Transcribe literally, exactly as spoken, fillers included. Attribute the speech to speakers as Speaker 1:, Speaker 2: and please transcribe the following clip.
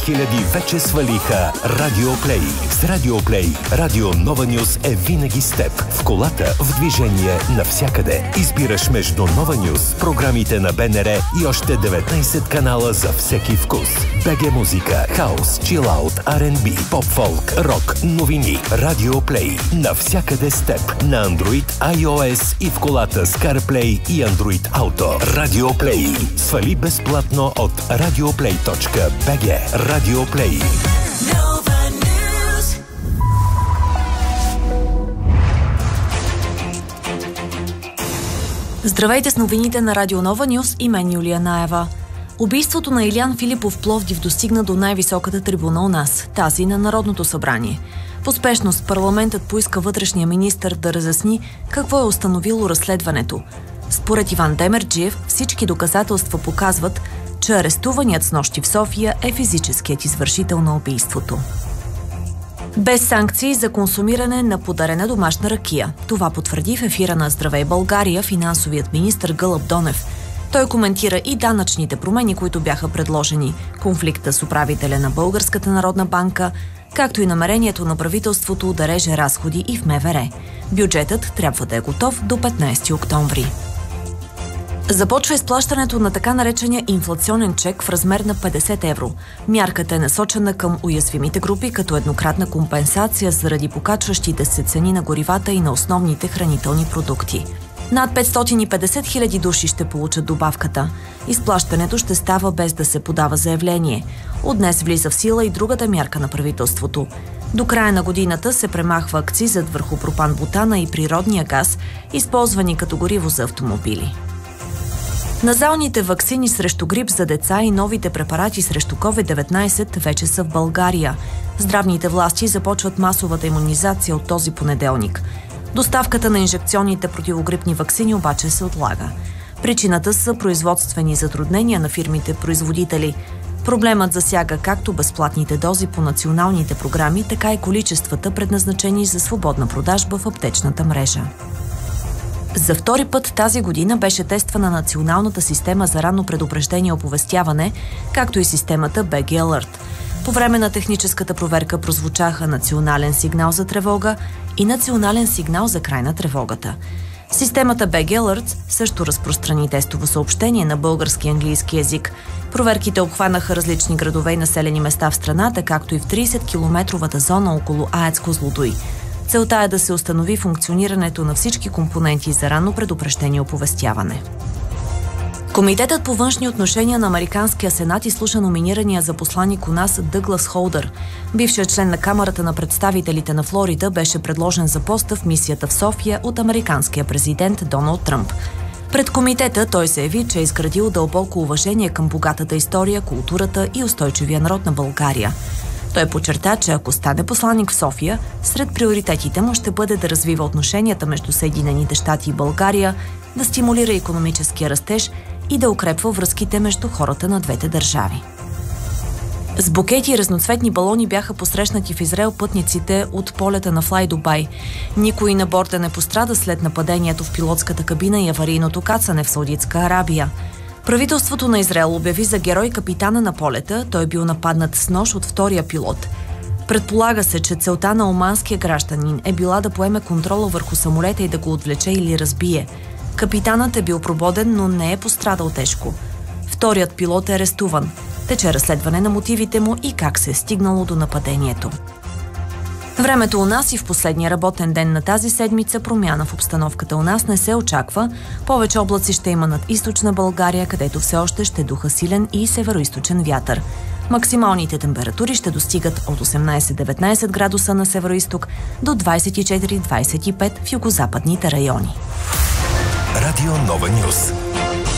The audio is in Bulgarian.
Speaker 1: хиляди вече свалиха Радио Плей. С Радио Плей Радио Нова Нюз е винаги с теб. В колата, в движение, навсякъде. Избираш между Нова Нюз, програмите на БНР и още деветнайсет канала за всеки вкус. БГ музика, хаус, чилаут, Ар енд Би, поп-фолк, рок, новини. Радио Плей. Навсякъде с теб. На Android, iOS и в колата с CarPlay и Android Auto. Радио Плей. Свали безплатно от радиоплей точка би джи. Радио Плей.
Speaker 2: Здравейте с новините на Радио Нова Нюз и мен Юлия Наева. Убийството на Илиян Филипов в Пловдив достигна до най-високата трибуна у нас, тази на Народното събрание. В спешност парламентът поиска вътрешния министър да разясни какво е установило разследването. Според Иван Демерджиев, всички доказателства показват, че арестуваният снощи в София е физическият извършител на убийството. Без санкции за консумиране на подарена домашна ракия. Това потвърди в ефира на Здравей България финансовият министър Гълъб Донев. Той коментира и данъчните промени, които бяха предложени, конфликта с управителя на Българската народна банка, както и намерението на правителството да реже разходи и в МВР. Бюджетът трябва да е готов до петнайсети октомври. Започва изплащането на така наречения инфлационен чек в размер на петдесет евро. Мярката е насочена към уязвимите групи като еднократна компенсация заради покачващите се цени на горивата и на основните хранителни продукти. Над петстотин и петдесет хиляди души ще получат добавката. Изплащането ще става без да се подава заявление. От днес влиза в сила и другата мярка на правителството. До края на годината се премахва акцизът върху пропан-бутана и природния газ, използвани като гориво за автомобили. Назалните ваксини срещу грип за деца и новите препарати срещу ковид деветнайсет вече са в България. Здравните власти започват масовата имунизация от този понеделник. Доставката на инжекционните противогрипни ваксини обаче се отлага. Причината са производствени затруднения на фирмите-производители. Проблемът засяга както безплатните дози по националните програми, така и количествата, предназначени за свободна продажба в аптечната мрежа. За втори път тази година беше тествана националната система за ранно предупреждение и оповестяване, както и системата би джи Alert. По време на техническата проверка прозвучаха национален сигнал за тревога и национален сигнал за край на тревогата. Системата би джи Alert също разпространи тестово съобщение на български и английски език. Проверките обхванаха различни градове и населени места в страната, както и в трийсеткилометровата зона около АЕЦ Козлодуй. Целта е да се установи функционирането на всички компоненти за ранно предупреждение и оповестяване. Комитетът по външни отношения на Американския сенат изслуша номинирания за посланик у нас Дъглас Холдър. Бившият член на Камарата на представителите на Флорида беше предложен за поста в мисията в София от американския президент Доналд Тръмп. Пред комитета той заяви, че е изградил дълбоко уважение към богатата история, културата и устойчивия народ на България. Той подчерта, че ако стане посланик в София, сред приоритетите му ще бъде да развива отношенията между Съединените щати и България, да стимулира икономическия растеж и да укрепва връзките между хората на двете държави. С букети и разноцветни балони бяха посрещнати в Израел пътниците от полета на Fly Dubai. Никой на борда не пострада след нападението в пилотската кабина и аварийното кацане в Саудитска Арабия. Правителството на Израел обяви за герой капитана на полета, той бил нападнат с нож от втория пилот. Предполага се, че целта на оманския гражданин е била да поеме контрола върху самолета и да го отвлече или разбие. Капитанът е бил прободен, но не е пострадал тежко. Вторият пилот е арестуван. Тече разследване на мотивите му и как се е стигнало до нападението. Времето у нас и в последния работен ден на тази седмица промяна в обстановката у нас не се очаква. Повече облаци ще има над източна България, където все още ще духа силен и североизточен вятър. Максималните температури ще достигат от осемнайсет до деветнайсет градуса на североизток до двайсет и четири до двайсет и пет в югозападните райони.
Speaker 1: Радио Нова Нюз.